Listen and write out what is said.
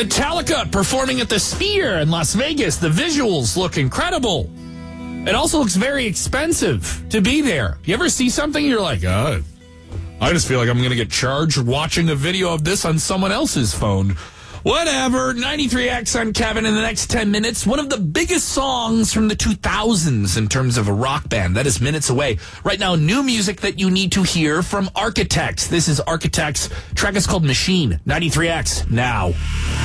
Metallica performing at the Sphere in Las Vegas. The visuals look incredible. It also looks very expensive to be there. You ever see something you're like, I just feel like I'm going to get charged watching a video of this on someone else's phone. Whatever. 93X on Kevin in the next 10 minutes. One of the biggest songs from the 2000s in terms of a rock band. That is minutes away. Right now, new music that you need to hear from Architects. This is Architects. Track is called Machine. 93X now.